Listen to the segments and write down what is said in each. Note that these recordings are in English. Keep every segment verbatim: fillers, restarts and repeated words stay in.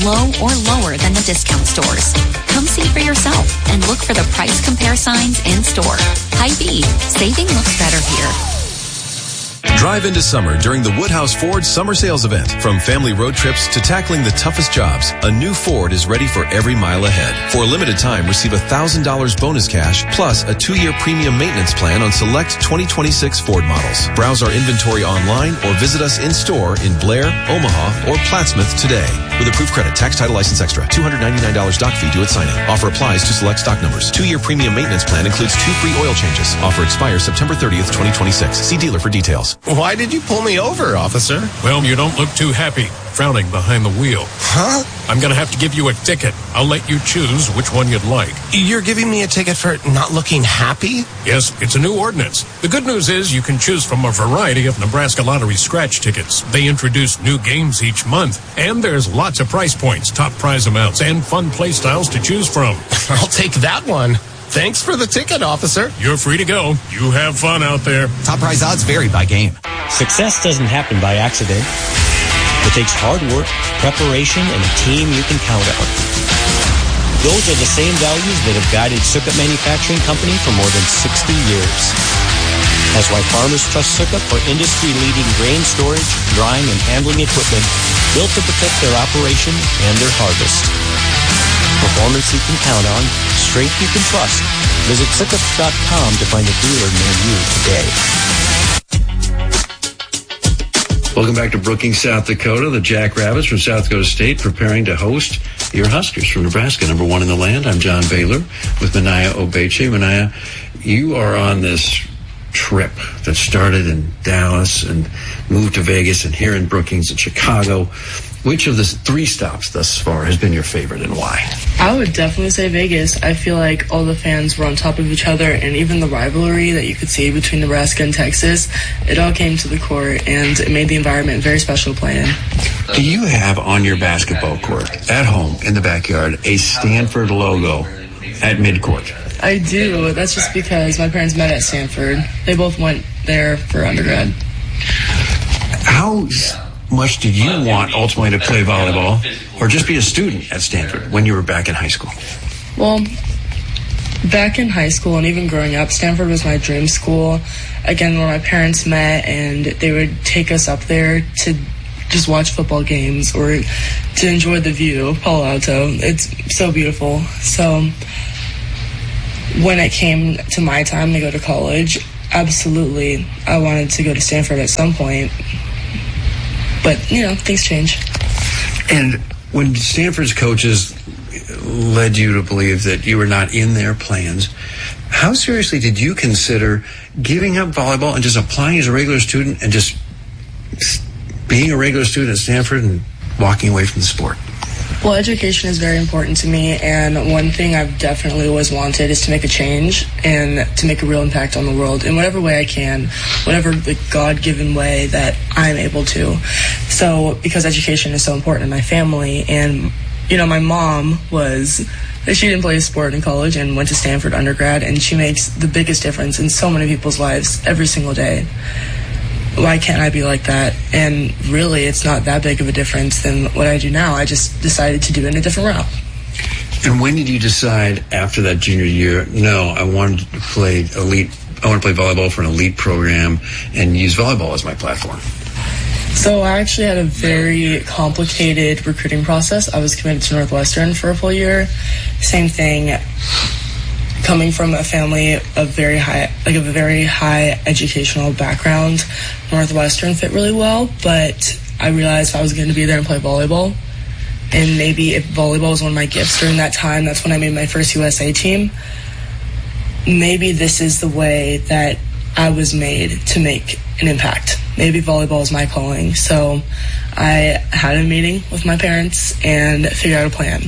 low or lower than the discount stores. Come see for yourself and look for the price compare signs in store. Hy-Vee, saving looks better here. Drive into summer during the Woodhouse Ford Summer Sales Event. From family road trips to tackling the toughest jobs, a new Ford is ready for every mile ahead. For a limited time, receive one thousand dollars bonus cash plus a two-year premium maintenance plan on select twenty twenty-six Ford models. Browse our inventory online or visit us in-store in Blair, Omaha, or Plattsmouth today. With approved credit, tax, title, license extra, two hundred ninety-nine dollars doc fee due at signing. Offer applies to select stock numbers. Two-year premium maintenance plan includes two free oil changes. Offer expires September thirtieth, twenty twenty-six. See dealer for details. Why did you pull me over, officer? Well, you don't look too happy, frowning behind the wheel. Huh? I'm going to have to give you a ticket. I'll let you choose which one you'd like. You're giving me a ticket for not looking happy? Yes, it's a new ordinance. The good news is you can choose from a variety of Nebraska Lottery scratch tickets. They introduce new games each month, and there's lots of price points, top prize amounts, and fun play styles to choose from. I'll take that one. Thanks for the ticket, officer. You're free to go. You have fun out there. Top prize odds vary by game. Success doesn't happen by accident. It takes hard work, preparation, and a team you can count on. Those are the same values that have guided Sukup Manufacturing Company for more than sixty years. That's why farmers trust Sukup for industry-leading grain storage, drying, and handling equipment built to protect their operation and their harvest. Performance you can count on, strength you can trust. Visit Sukup dot com to find a dealer near you today. Welcome back to Brookings, South Dakota. The Jackrabbits from South Dakota State preparing to host your Huskers from Nebraska, number one in the land. I'm John Baylor with Manaya Obeche. Manaya, you are on this trip that started in Dallas and moved to Vegas and here in Brookings and Chicago. Which of the three stops thus far has been your favorite and why? I would definitely say Vegas. I feel like all the fans were on top of each other, and even the rivalry that you could see between Nebraska and Texas, it all came to the court, and it made the environment very special to play in. Do you have on your basketball court, at home, in the backyard, a Stanford logo at midcourt? I do. That's just because my parents met at Stanford. They both went there for undergrad. How much did you want ultimately to play volleyball or just be a student at Stanford when you were back in high school? Well, back in high school and even growing up, Stanford was my dream school. Again, where my parents met, and they would take us up there to just watch football games or to enjoy the view of Palo Alto. It's so beautiful. So when it came to my time to go to college, absolutely, I wanted to go to Stanford at some point. But, you know, things change. And when Stanford's coaches led you to believe that you were not in their plans, how seriously did you consider giving up volleyball and just applying as a regular student and just being a regular student at Stanford and walking away from the sport? Well, education is very important to me, and one thing I've definitely always wanted is to make a change and to make a real impact on the world in whatever way I can, whatever the God-given way that I'm able to. So, because education is so important in my family, and, you know, my mom was, she didn't play a sport in college and went to Stanford undergrad, and she makes the biggest difference in so many people's lives every single day. Why can't I be like that? And really, it's not that big of a difference than what I do now. I just decided to do it in a different route. And when did you decide after that junior year, no, I wanted to play elite, I want to play volleyball for an elite program and use volleyball as my platform? So I actually had a very complicated recruiting process. I was committed to Northwestern for a full year. Same thing. Coming from a family of very high, like a very high educational background, Northwestern fit really well, but I realized if I was going to be there and play volleyball, and maybe if volleyball was one of my gifts during that time, that's when I made my first U S A team, maybe this is the way that I was made to make an impact. Maybe volleyball is my calling. So I had a meeting with my parents and figured out a plan.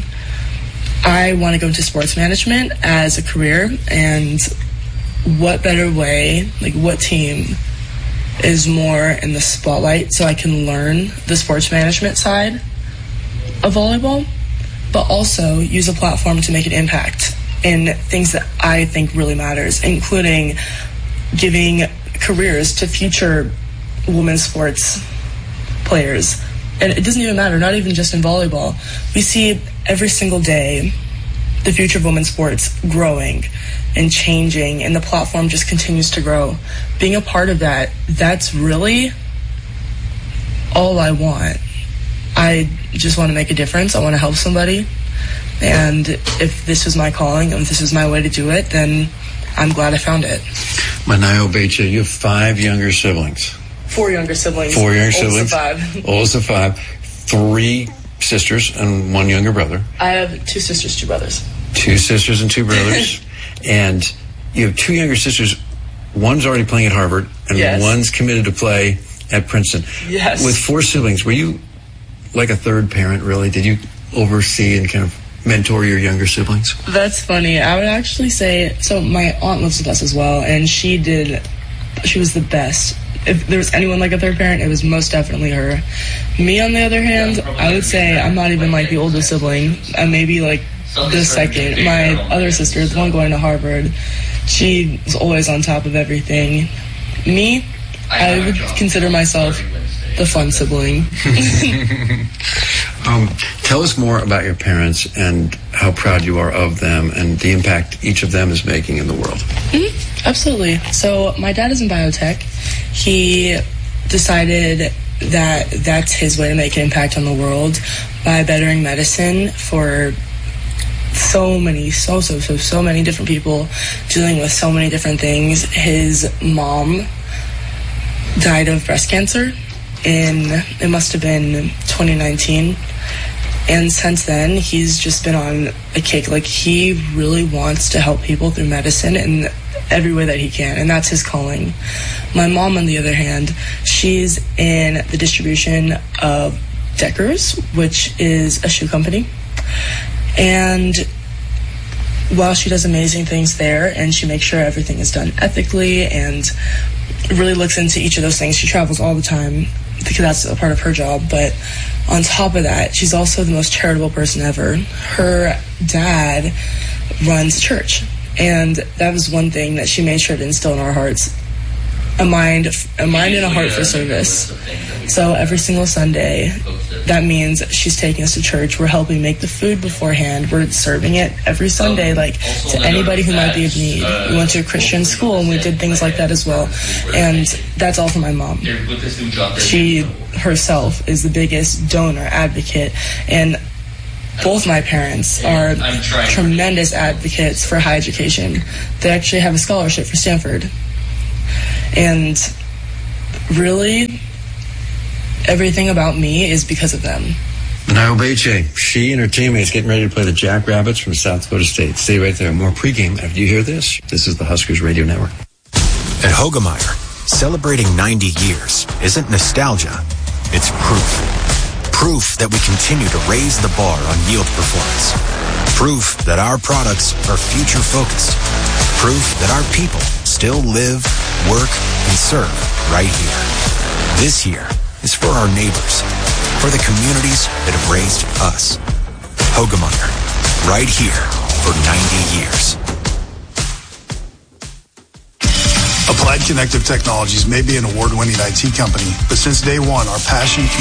I want to go into sports management as a career, and what better way, like what team is more in the spotlight so I can learn the sports management side of volleyball, but also use a platform to make an impact in things that I think really matters, including giving careers to future women's sports players and it doesn't even matter, not even just in volleyball. We see every single day the future of women's sports growing and changing, and the platform just continues to grow. Being a part of that, that's really all I want. I just want to make a difference. I want to help somebody. And if this was my calling and if this was my way to do it, then I'm glad I found it. Manaya Obeche, you have five younger siblings. Four younger siblings. Four younger Oldest siblings. Of five. Oldest of five. Three sisters and one younger brother. I have two sisters, two brothers. Two sisters and two brothers. And you have two younger sisters. One's already playing at Harvard, and yes. one's committed to play at Princeton. Yes. With four siblings, were you like a third parent, really? Did you oversee and kind of mentor your younger siblings? That's funny. I would actually say, so my aunt lives with us as well, and she did, she was the best. If there was anyone like a third parent, it was most definitely her. Me, on the other hand, I would say I'm not even like the oldest sibling. I'm maybe like the second. My other sister, the one going to Harvard, she was always on top of everything. Me, I would consider myself the fun sibling. um, tell us more about your parents and how proud you are of them and the impact each of them is making in the world. Mm-hmm. Absolutely. So my dad is in biotech. He decided that that's his way to make an impact on the world by bettering medicine for so many, so, so, so, so many different people dealing with so many different things. His mom died of breast cancer in, it must have been twenty nineteen. And since then, he's just been on a kick. Like, he really wants to help people through medicine in every way that he can, and that's his calling. My mom, on the other hand, she's in the distribution of Deckers, which is a shoe company. And while she does amazing things there, and she makes sure everything is done ethically and really looks into each of those things, she travels all the time because that's a part of her job. But on top of that, she's also the most charitable person ever. Her dad runs a church, and that was one thing that she made sure to instill in our hearts: a mind, a mind and a heart for service. So every single Sunday, that means she's taking us to church. We're helping make the food beforehand. We're serving it every Sunday, like, to anybody who might be in need. We went to a Christian school, and we did things like that as well. And that's all for my mom. She herself is the biggest donor, advocate, and both my parents are tremendous advocates for high education. They actually have a scholarship for Stanford. And really, everything about me is because of them. Manaya Obeche, she and her teammates getting ready to play the Jackrabbits from South Dakota State. Stay right there. More pregame after you hear this. This is the Huskers Radio Network. At Hoegemeyer, celebrating ninety years isn't nostalgia, it's proof. Proof that we continue to raise the bar on yield performance. Proof that our products are future-focused. Proof that our people still live, work, and serve right here. This year is for our neighbors, for the communities that have raised us. Hoegemeyer, right here for ninety years. Applied Connective Technologies may be an award-winning I T company, but since day one, our passion